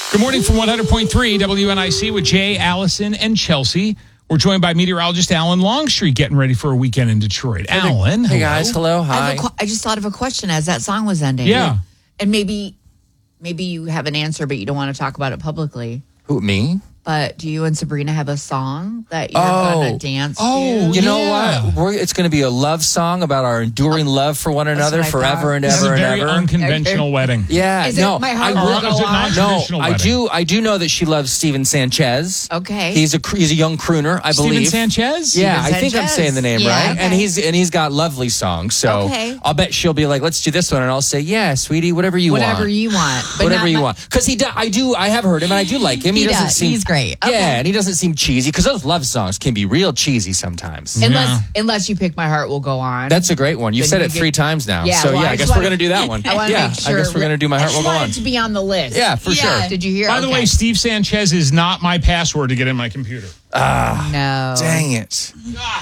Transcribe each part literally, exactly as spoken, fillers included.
Good morning from one hundred point three W N I C with Jay, Allison, and Chelsea. We're joined by meteorologist Alan Longstreet, getting ready for a weekend in Detroit. Hey, Alan, hey hello. guys, hello, I, hi. have a, qu- I just thought of a question as that song was ending. Yeah. And maybe maybe you have an answer, but you don't want to talk about it publicly. Who, me? But do you and Sabrina have a song that you're Oh. going to dance Oh, to? You know Yeah. what? We're, it's going to be a love song about our enduring love for one another what I forever thought. and This is a ever and very ever. unconventional wedding. Yeah, Is it no, My Heart I, Will Or Go is it On? not? no, Traditional I wedding. do. I do know that she loves Steven Sanchez. Okay. he's a cr- he's a young crooner, I Steven believe. Sanchez? Yeah, Steven I think I'm Sanchez. saying the name Yeah, right. okay. And he's and he's got lovely songs. So Okay. I'll bet she'll be like, "Let's do this one," and I'll say, "Yeah, sweetie, whatever you Whatever want." you want. But Whatever not you my- want, because he, do, I do, I have heard him, and I do like him. He, He doesn't does. seem, He's great. Yeah, Okay. and he doesn't seem cheesy because those love songs can be real cheesy sometimes. Unless, Yeah. unless you pick My Heart Will Go On. That's a great one. You've Then said you it get- three times now. Yeah, so well, yeah, I I just guess we're wanna- gonna do that one. I want to yeah, make sure. I guess we're gonna do My Heart I Will just Go want On. it to be on the list. Yeah, for Yeah. sure. Did you hear? By the Okay. way, Steve Sanchez is not my password to get in my computer. no. Dang it.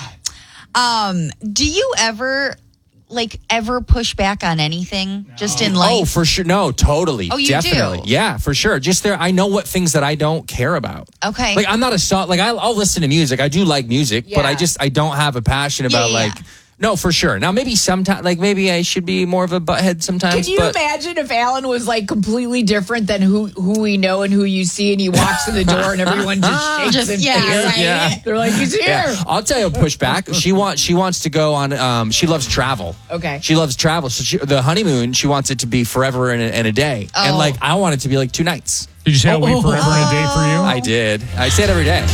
Um, do you ever like ever push back on anything just in life? Oh, for sure. No, totally. Oh, you Definitely. do? Yeah, for sure. Just there, I know what things that I don't care about. Okay. Like I'm not a song. Like I'll, I'll listen to music. I do like music, but I Yeah. just I don't have a passion Yeah, about yeah, like. yeah. No, for sure. Now maybe sometimes, like maybe I should be more of a butthead sometimes. Can you but imagine if Alan was like completely different than who who we know and who you see, and he walks in the door and everyone just shakes Just- in yeah, fear? right. Yeah. They're like, he's here. Yeah, I'll tell you. Push back. She wants. She wants to go on. Um, she loves travel. Okay. She loves travel. So she, the honeymoon, she wants it to be forever and a, and a day. And Oh. like I want it to be like two nights. Did you say I'll wait Oh. forever and a day for you? I did. I say it every day.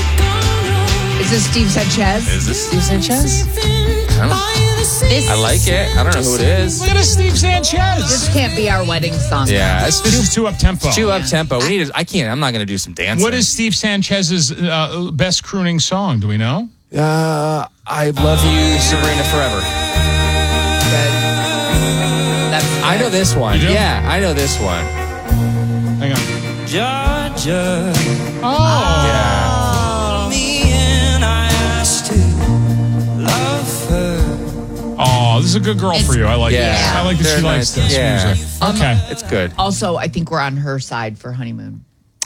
Is this Steve Sanchez? Is this Steve Sanchez? I, don't, This, I like it. I don't know who it is. Look at this Steve Sanchez. This can't be our wedding song. Yeah, it's This too, is too up tempo. too up tempo. We need. To, I can't. I'm not going to do some dancing. What is Steve Sanchez's uh, best crooning song? Do we know? Uh, I love you, Sabrina, forever. Good. That's I know this one. You do? Yeah, I know this one. Hang on. Georgia, Oh. Yeah. me and I asked to love her. Oh, this is a good girl for you. I like Yeah. this. I like that Very she likes nice. this Yeah. music. Okay. It's good. Also, I think we're on her side for honeymoon.